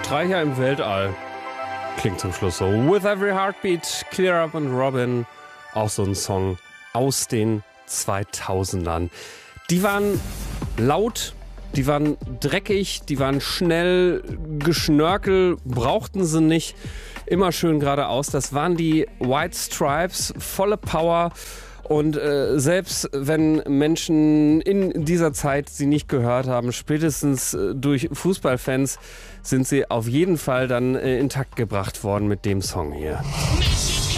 Streicher im Weltall. Klingt zum Schluss so. With Every Heartbeat, Clear Up and Robin. Auch so ein Song aus den 2000ern. Die waren laut, die waren dreckig, die waren schnell, Geschnörkel brauchten sie nicht. Immer schön geradeaus. Das waren die White Stripes, volle Power. Und selbst wenn Menschen in dieser Zeit sie nicht gehört haben, spätestens durch Fußballfans, sind sie auf jeden Fall dann intakt gebracht worden mit dem Song hier.